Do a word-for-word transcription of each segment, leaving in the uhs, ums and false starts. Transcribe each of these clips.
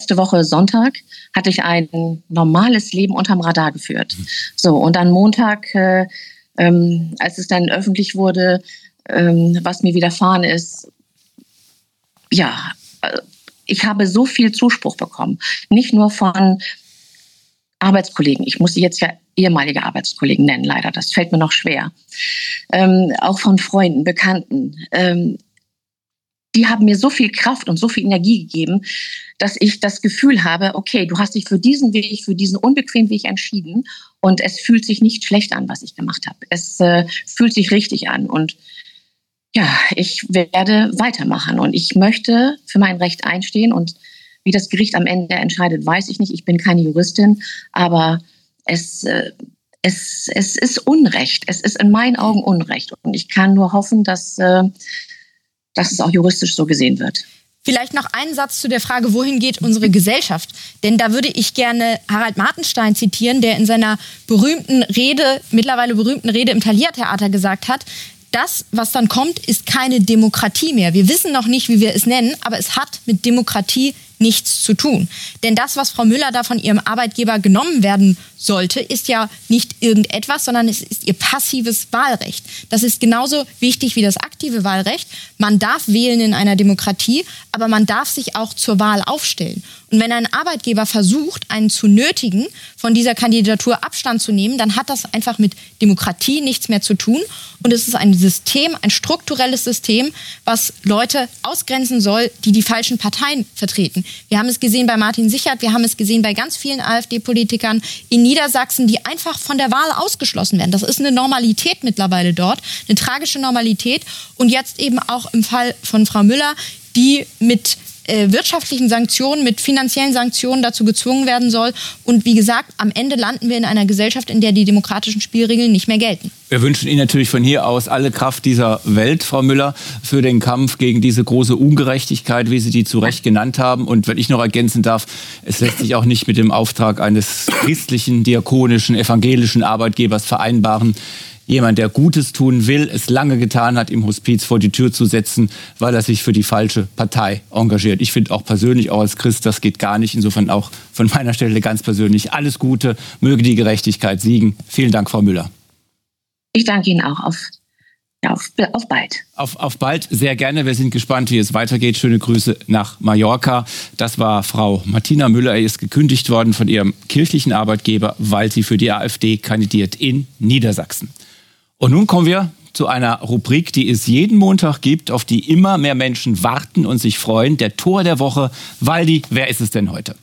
letzte Woche Sonntag hatte ich ein normales Leben unterm Radar geführt. So, und dann Montag, äh, ähm, als es dann öffentlich wurde, ähm, was mir widerfahren ist, ja, ich habe so viel Zuspruch bekommen. Nicht nur von Arbeitskollegen. Ich muss sie jetzt ja ehemalige Arbeitskollegen nennen, leider. Das fällt mir noch schwer. Ähm, auch von Freunden, Bekannten. Ähm, die haben mir so viel Kraft und so viel Energie gegeben, dass ich das Gefühl habe, okay, du hast dich für diesen Weg, für diesen unbequemen Weg entschieden und es fühlt sich nicht schlecht an, was ich gemacht habe. Es äh, fühlt sich richtig an und ja, ich werde weitermachen und ich möchte für mein Recht einstehen und wie das Gericht am Ende entscheidet, weiß ich nicht. Ich bin keine Juristin, aber es, äh, es, es ist Unrecht. Es ist in meinen Augen Unrecht und ich kann nur hoffen, dass, äh, dass es auch juristisch so gesehen wird. Vielleicht noch einen Satz zu der Frage, wohin geht unsere Gesellschaft? Denn da würde ich gerne Harald Martenstein zitieren, der in seiner berühmten Rede, mittlerweile berühmten Rede im Thalia-Theater gesagt hat, das, was dann kommt, ist keine Demokratie mehr. Wir wissen noch nicht, wie wir es nennen, aber es hat mit Demokratie nichts zu tun. Denn das, was Frau Müller da von ihrem Arbeitgeber genommen werden sollte, ist ja nicht irgendetwas, sondern es ist ihr passives Wahlrecht. Das ist genauso wichtig wie das aktive Wahlrecht. Man darf wählen in einer Demokratie, aber man darf sich auch zur Wahl aufstellen. Und wenn ein Arbeitgeber versucht, einen zu nötigen, von dieser Kandidatur Abstand zu nehmen, dann hat das einfach mit Demokratie nichts mehr zu tun. Und es ist ein System, ein strukturelles System, was Leute ausgrenzen soll, die die falschen Parteien vertreten. Wir haben es gesehen bei Martin Sichert, wir haben es gesehen bei ganz vielen AfD-Politikern in Niedersachsen, die einfach von der Wahl ausgeschlossen werden. Das ist eine Normalität mittlerweile dort, eine tragische Normalität. Und jetzt eben auch im Fall von Frau Müller, die mit äh, wirtschaftlichen Sanktionen, mit finanziellen Sanktionen dazu gezwungen werden soll. Und wie gesagt, am Ende landen wir in einer Gesellschaft, in der die demokratischen Spielregeln nicht mehr gelten. Wir wünschen Ihnen natürlich von hier aus alle Kraft dieser Welt, Frau Müller, für den Kampf gegen diese große Ungerechtigkeit, wie Sie die zu Recht genannt haben. Und wenn ich noch ergänzen darf, es lässt sich auch nicht mit dem Auftrag eines christlichen, diakonischen, evangelischen Arbeitgebers vereinbaren, jemand, der Gutes tun will, es lange getan hat, im Hospiz vor die Tür zu setzen, weil er sich für die falsche Partei engagiert. Ich finde auch persönlich, auch als Christ, das geht gar nicht. Insofern auch von meiner Stelle ganz persönlich alles Gute. Möge die Gerechtigkeit siegen. Vielen Dank, Frau Müller. Ich danke Ihnen auch. Auf, ja, auf, auf bald. Auf, auf bald, sehr gerne. Wir sind gespannt, wie es weitergeht. Schöne Grüße nach Mallorca. Das war Frau Martina Müller. Er ist gekündigt worden von ihrem kirchlichen Arbeitgeber, weil sie für die AfD kandidiert in Niedersachsen. Und nun kommen wir zu einer Rubrik, die es jeden Montag gibt, auf die immer mehr Menschen warten und sich freuen. Der Tor der Woche. Waldi, wer ist es denn heute?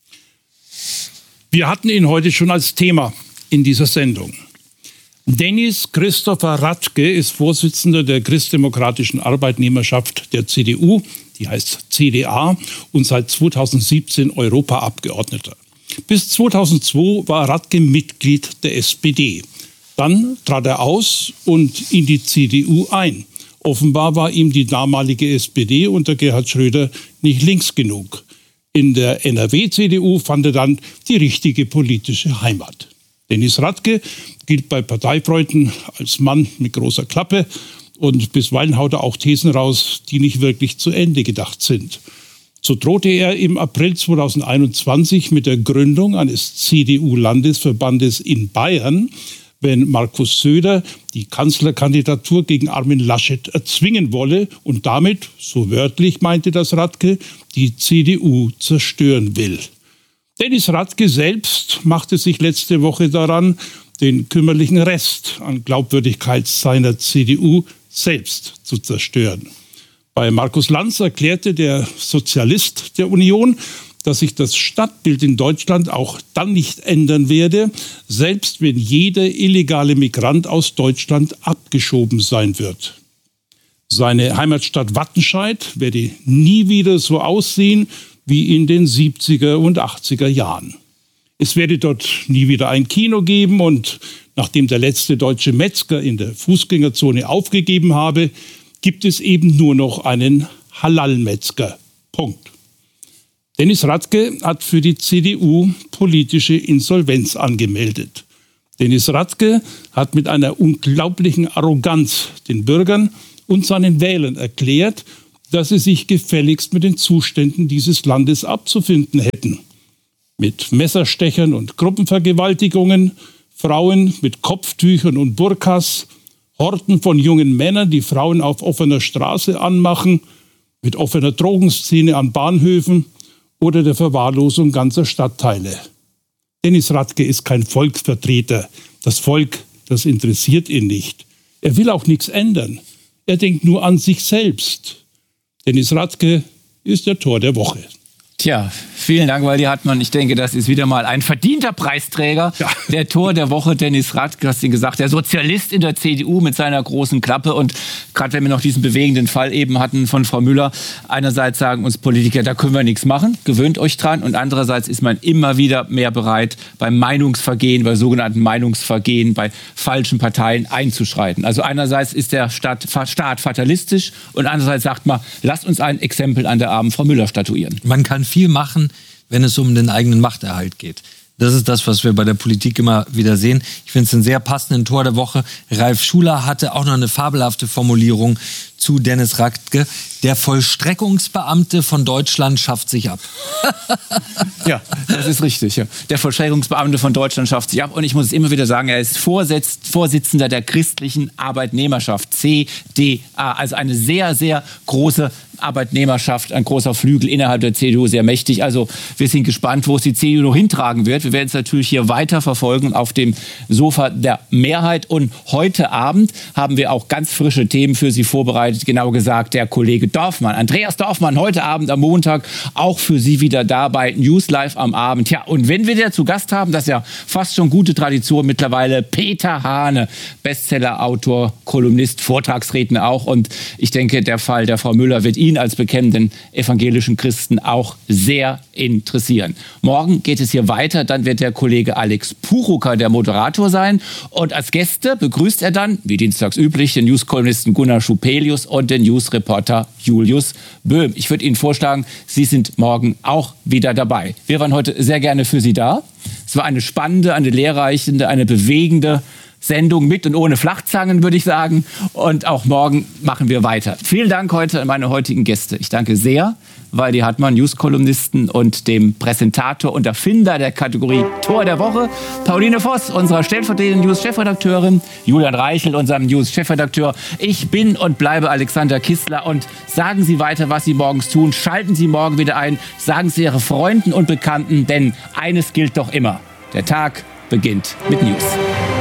Wir hatten ihn heute schon als Thema in dieser Sendung. Dennis Christopher Radke ist Vorsitzender der christdemokratischen Arbeitnehmerschaft der C D U, die heißt C D A, und seit zweitausendsiebzehn Europaabgeordneter. Bis zweitausendzwei war Radke Mitglied der S P D. Dann trat er aus und in die C D U ein. Offenbar war ihm die damalige S P D unter Gerhard Schröder nicht links genug. In der N R W-C D U fand er dann die richtige politische Heimat. Dennis Radke gilt bei Parteifreunden als Mann mit großer Klappe und bisweilen haut er auch Thesen raus, die nicht wirklich zu Ende gedacht sind. So drohte er im April zweitausendeinundzwanzig mit der Gründung eines C D U-Landesverbandes in Bayern, wenn Markus Söder die Kanzlerkandidatur gegen Armin Laschet erzwingen wolle und damit, so wörtlich meinte das Radke, die C D U zerstören will. Dennis Radke selbst machte sich letzte Woche daran, den kümmerlichen Rest an Glaubwürdigkeit seiner C D U selbst zu zerstören. Bei Markus Lanz erklärte der Sozialist der Union, dass sich das Stadtbild in Deutschland auch dann nicht ändern werde, selbst wenn jeder illegale Migrant aus Deutschland abgeschoben sein wird. Seine Heimatstadt Wattenscheid werde nie wieder so aussehen wie in den siebziger und achtziger Jahren. Es werde dort nie wieder ein Kino geben und nachdem der letzte deutsche Metzger in der Fußgängerzone aufgegeben habe, gibt es eben nur noch einen Halal-Metzger. Punkt. Dennis Radke hat für die C D U politische Insolvenz angemeldet. Dennis Radke hat mit einer unglaublichen Arroganz den Bürgern und seinen Wählern erklärt, dass sie sich gefälligst mit den Zuständen dieses Landes abzufinden hätten. Mit Messerstechern und Gruppenvergewaltigungen, Frauen mit Kopftüchern und Burkas, Horten von jungen Männern, die Frauen auf offener Straße anmachen, mit offener Drogenszene an Bahnhöfen oder der Verwahrlosung ganzer Stadtteile. Dennis Radke ist kein Volksvertreter. Das Volk, das interessiert ihn nicht. Er will auch nichts ändern. Er denkt nur an sich selbst. Dennis Radke ist der Tor der Woche. Tja, vielen Dank, Waldi Hartmann. Ich denke, das ist wieder mal ein verdienter Preisträger. Ja. Der Tor der Woche, Dennis Radke, du hast ihn gesagt, der Sozialist in der C D U mit seiner großen Klappe. Und gerade wenn wir noch diesen bewegenden Fall eben hatten von Frau Müller, einerseits sagen uns Politiker, da können wir nichts machen, gewöhnt euch dran. Und andererseits ist man immer wieder mehr bereit, beim Meinungsvergehen, bei sogenannten Meinungsvergehen, bei falschen Parteien einzuschreiten. Also einerseits ist der Staat, Staat fatalistisch und andererseits sagt man, lasst uns ein Exempel an der armen Frau Müller statuieren. Man kann viel machen, wenn es um den eigenen Machterhalt geht. Das ist das, was wir bei der Politik immer wieder sehen. Ich finde es einen sehr passenden Tor der Woche. Ralf Schuler hatte auch noch eine fabelhafte Formulierung zu Dennis Radke. Der Vollstreckungsbeamte von Deutschland schafft sich ab. Ja, das ist richtig. Ja. Der Vollstreckungsbeamte von Deutschland schafft sich ab. Und ich muss es immer wieder sagen, er ist Vorsitz, Vorsitzender der christlichen Arbeitnehmerschaft, C D A. Also eine sehr, sehr große Arbeitnehmerschaft, ein großer Flügel innerhalb der C D U, sehr mächtig. Also wir sind gespannt, wo es die C D U noch hintragen wird. Wir werden es natürlich hier weiter verfolgen auf dem Sofa der Mehrheit. Und heute Abend haben wir auch ganz frische Themen für Sie vorbereitet. Genau gesagt, der Kollege Dorfmann, Andreas Dorfmann, heute Abend am Montag auch für Sie wieder da bei News Live am Abend. Ja, und wenn wir wieder zu Gast haben, das ist ja fast schon gute Tradition mittlerweile, Peter Hane, Bestseller-Autor, Kolumnist, Vortragsredner auch. Und ich denke, der Fall der Frau Müller wird ihn als bekennenden evangelischen Christen auch sehr interessieren. Morgen geht es hier weiter, dann wird der Kollege Alex Puchucker der Moderator sein. Und als Gäste begrüßt er dann, wie dienstags üblich, den News-Kolumnisten Gunnar Schupelius und den News-Reporter Julius Böhm. Ich würde Ihnen vorschlagen, Sie sind morgen auch wieder dabei. Wir waren heute sehr gerne für Sie da. Es war eine spannende, eine lehrreichende, eine bewegende Sendung mit und ohne Flachzangen, würde ich sagen. Und auch morgen machen wir weiter. Vielen Dank heute an meine heutigen Gäste. Ich danke sehr Waldi Hartmann, News-Kolumnisten und dem Präsentator und Erfinder der Kategorie Tor der Woche, Pauline Voss, unserer stellvertretenden News-Chefredakteurin, Julian Reichel, unserem News-Chefredakteur. Ich bin und bleibe Alexander Kissler und sagen Sie weiter, was Sie morgens tun. Schalten Sie morgen wieder ein, sagen Sie Ihre Freunden und Bekannten, denn eines gilt doch immer. Der Tag beginnt mit News.